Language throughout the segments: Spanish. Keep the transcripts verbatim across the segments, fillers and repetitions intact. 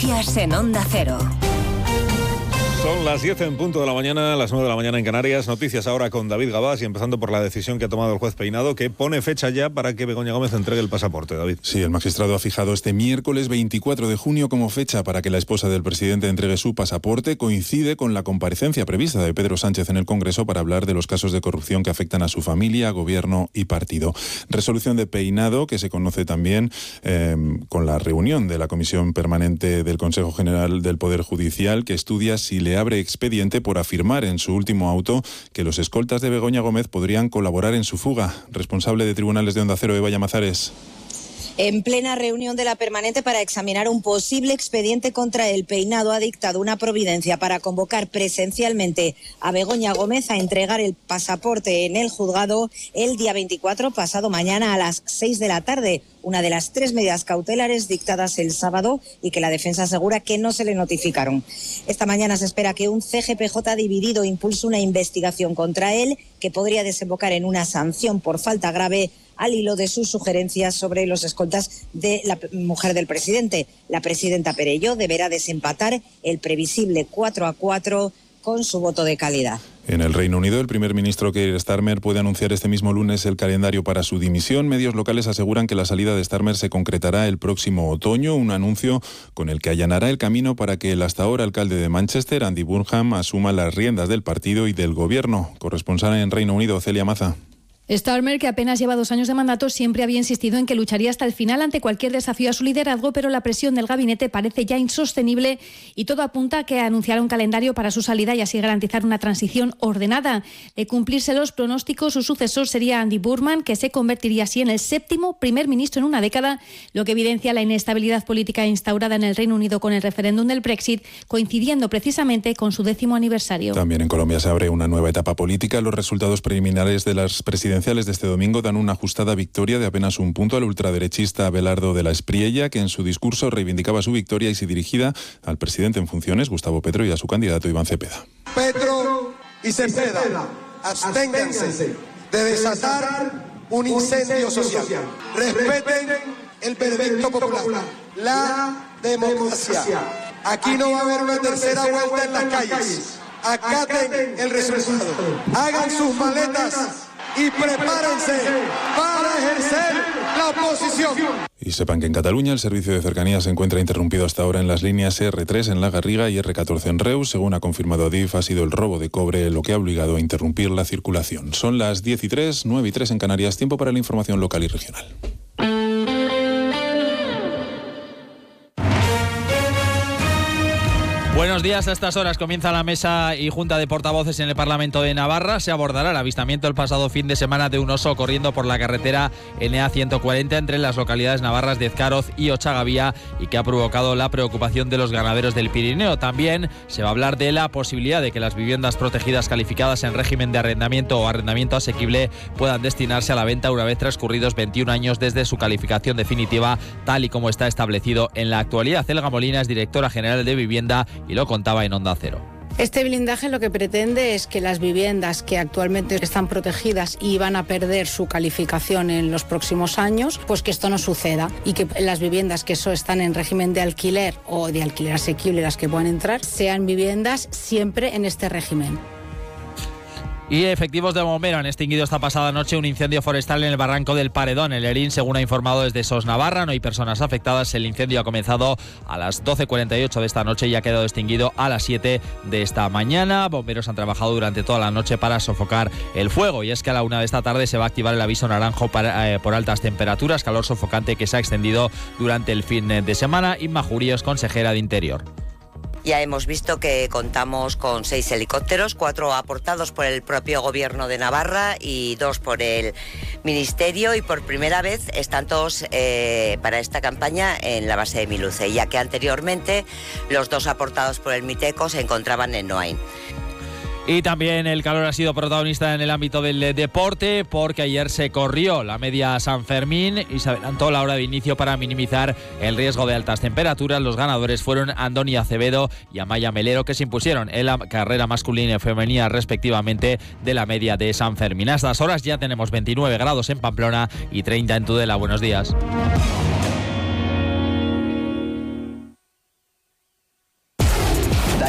Noticias en Onda Cero. Son las diez en punto de la mañana, las nueve de la mañana en Canarias. Noticias ahora con David Gabás y empezando por la decisión que ha tomado el juez Peinado, que pone fecha ya para que Begoña Gómez entregue el pasaporte. David. Sí, el magistrado ha fijado este miércoles veinticuatro de junio como fecha para que la esposa del presidente entregue su pasaporte. Coincide con la comparecencia prevista de Pedro Sánchez en el Congreso para hablar de los casos de corrupción que afectan a su familia, gobierno y partido. Resolución de Peinado que se conoce también eh, con la reunión de la Comisión Permanente del Consejo General del Poder Judicial, que estudia si le abre expediente por afirmar en su último auto que los escoltas de Begoña Gómez podrían colaborar en su fuga. Responsable de Tribunales de Onda Cero, Eva Llamazares. En plena reunión de la permanente para examinar un posible expediente contra el Peinado, ha dictado una providencia para convocar presencialmente a Begoña Gómez a entregar el pasaporte en el juzgado el día veinticuatro, pasado mañana a las seis de la tarde, una de las tres medidas cautelares dictadas el sábado y que la defensa asegura que no se le notificaron. Esta mañana se espera que un C G P J dividido impulse una investigación contra él que podría desembocar en una sanción por falta grave al hilo de sus sugerencias sobre los escoltas de la mujer del presidente. La presidenta Perelló deberá desempatar el previsible cuatro a cuatro con su voto de calidad. En el Reino Unido, el primer ministro Keir Starmer puede anunciar este mismo lunes el calendario para su dimisión. Medios locales aseguran que la salida de Starmer se concretará el próximo otoño, un anuncio con el que allanará el camino para que el hasta ahora alcalde de Manchester, Andy Burnham, asuma las riendas del partido y del gobierno. Corresponsal en Reino Unido, Celia Maza. Starmer, que apenas lleva dos años de mandato, siempre había insistido en que lucharía hasta el final ante cualquier desafío a su liderazgo, pero la presión del gabinete parece ya insostenible y todo apunta a que anunciará un calendario para su salida y así garantizar una transición ordenada. De cumplirse los pronósticos, su sucesor sería Andy Burnham, que se convertiría así en el séptimo primer ministro en una década, lo que evidencia la inestabilidad política instaurada en el Reino Unido con el referéndum del Brexit, coincidiendo precisamente con su décimo aniversario. También en Colombia se abre una nueva etapa política. Los resultados preliminares de las presidenciales de este domingo dan una ajustada victoria de apenas un punto al ultraderechista Abelardo de la Espriella, que en su discurso reivindicaba su victoria y se dirigía al presidente en funciones, Gustavo Petro, y a su candidato Iván Cepeda. Petro y Cepeda, absténganse de desatar un incendio social. Respeten el veredicto popular, la democracia. Aquí no va a haber una tercera vuelta en las calles. Acaten el resultado. Hagan sus maletas y prepárense para ejercer la oposición. Y sepan que en Cataluña el servicio de cercanías se encuentra interrumpido hasta ahora en las líneas erre tres en La Garriga y erre catorce en Reus. Según ha confirmado Adif, ha sido el robo de cobre lo que ha obligado a interrumpir la circulación. Son las diez y tres, nueve y tres en Canarias. Tiempo para la información local y regional. Buenos días, a estas horas comienza la mesa y junta de portavoces en el Parlamento de Navarra. Se abordará el avistamiento el pasado fin de semana de un oso corriendo por la carretera ene a ciento cuarenta entre las localidades navarras de Ezcaroz y Ochagavía y que ha provocado la preocupación de los ganaderos del Pirineo. También se va a hablar de la posibilidad de que las viviendas protegidas calificadas en régimen de arrendamiento o arrendamiento asequible puedan destinarse a la venta una vez transcurridos veintiún años desde su calificación definitiva, tal y como está establecido en la actualidad. Elga Molina es directora general de Vivienda y lo contaba en Onda Cero. Este blindaje lo que pretende es que las viviendas que actualmente están protegidas y van a perder su calificación en los próximos años, pues que esto no suceda y que las viviendas que eso están en régimen de alquiler o de alquiler asequible, las que puedan entrar, sean viviendas siempre en este régimen. Y efectivos de bombero han extinguido esta pasada noche un incendio forestal en el barranco del Paredón. El Erín, según ha informado desde SOS Navarra, no hay personas afectadas. El incendio ha comenzado a las doce cuarenta y ocho de esta noche y ha quedado extinguido a las siete de esta mañana. Bomberos han trabajado durante toda la noche para sofocar el fuego. Y es que a la una de esta tarde se va a activar el aviso naranjo para, eh, por altas temperaturas, calor sofocante que se ha extendido durante el fin de semana. Inma Juríos, consejera de Interior. Ya hemos visto que contamos con seis helicópteros, cuatro aportados por el propio Gobierno de Navarra y dos por el Ministerio, y por primera vez están todos eh, para esta campaña en la base de Miluce, ya que anteriormente los dos aportados por el Miteco se encontraban en Noain. Y también el calor ha sido protagonista en el ámbito del deporte, porque ayer se corrió la media San Fermín y se adelantó la hora de inicio para minimizar el riesgo de altas temperaturas. Los ganadores fueron Andoni Acevedo y Amaya Melero, que se impusieron en la carrera masculina y femenina respectivamente de la media de San Fermín. A estas horas ya tenemos veintinueve grados en Pamplona y treinta en Tudela. Buenos días.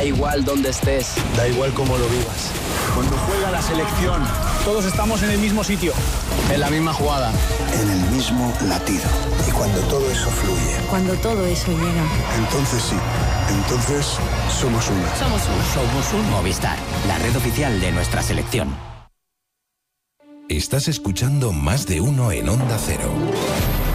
Da igual dónde estés. Da igual cómo lo vivas. Cuando juega la selección, todos estamos en el mismo sitio. En la misma jugada. En el mismo latido. Y cuando todo eso fluye. Cuando todo eso llega. Entonces sí. Entonces somos uno. Somos uno. Somos un Movistar, la red oficial de nuestra selección. Estás escuchando Más de Uno en Onda Cero.